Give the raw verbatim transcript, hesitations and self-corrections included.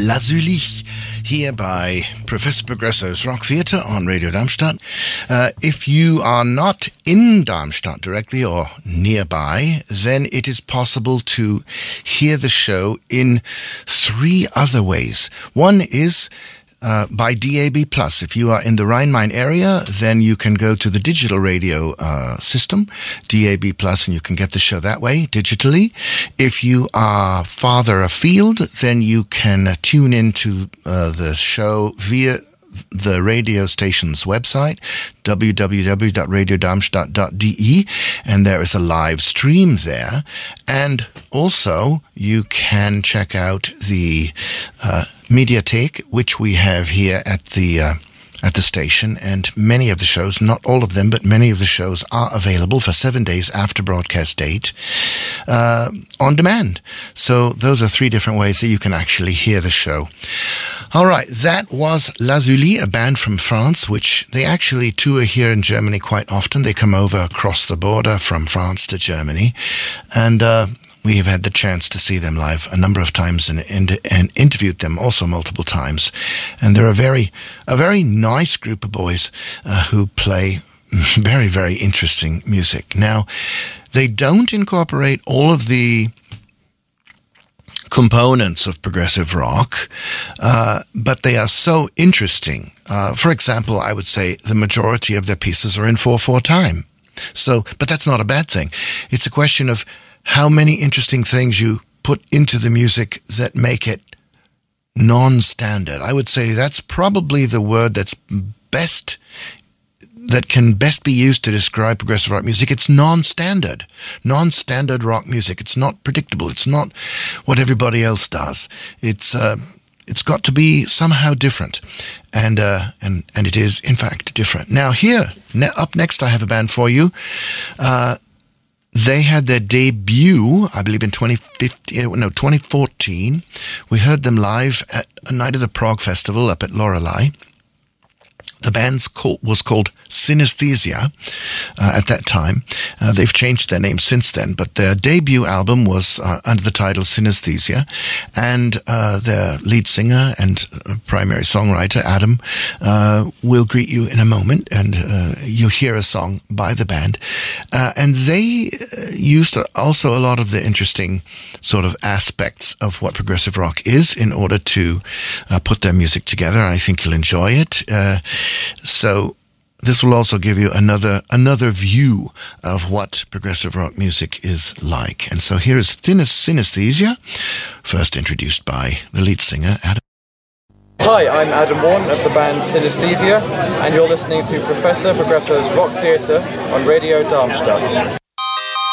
Lazuli here by Professor Progresso's Rock Theatre on Radio Darmstadt. Uh, if you are not in Darmstadt directly or nearby, then it is possible to hear the show in three other ways. One is Uh, by D A B plus. If you are in the Rhine-Main area, then you can go to the digital radio uh, system, D A B plus, and you can get the show that way, digitally. If you are farther afield, then you can tune into uh, the show via the radio station's website, w w w dot radio darmstadt dot d e, and there is a live stream there. And also, you can check out the uh, Mediathek, which we have here at the uh, at the station, and many of the shows, not all of them, but many of the shows are available for seven days after broadcast date uh, on demand. So those are three different ways that you can actually hear the show. All right, that was Lazuli, a band from France, which they actually tour here in Germany quite often. They come over across the border from France to Germany, and uh, we have had the chance to see them live a number of times and, and, and interviewed them also multiple times. And they're a very, a very nice group of boys uh, who play very, very interesting music. Now, they don't incorporate all of the components of progressive rock, uh, but they are so interesting. Uh, for example, I would say the majority of their pieces are in four four time. So, but that's not a bad thing. It's a question of how many interesting things you put into the music that make it non-standard. I would say that's probably the word that's best, that can best be used to describe progressive rock music. It's non-standard. Non-standard rock music. It's not predictable. It's not what everybody else does. It's uh, it's got to be somehow different. And uh, and and it is, in fact, different. Now here, ne- up next, I have a band for you. Uh, They had their debut, I believe, in twenty fifteen, no, twenty fourteen. We heard them live at a night of the Prague Festival up at Lorelei. The band was called Synesthesia uh, at that time. Uh, they've changed their name since then, but their debut album was uh, under the title Synesthesia, and uh, their lead singer and primary songwriter, Adam, uh, will greet you in a moment, and uh, you'll hear a song by the band. Uh, and they used also a lot of the interesting sort of aspects of what progressive rock is in order to uh, put their music together, and I think you'll enjoy it. Uh, So this will also give you another another view of what progressive rock music is like. And so here is Synesthesia, first introduced by the lead singer, Adam. Hi, I'm Adam Warren of the band Synesthesia, and you're listening to Professor Progresso's Rock Theatre on Radio Darmstadt.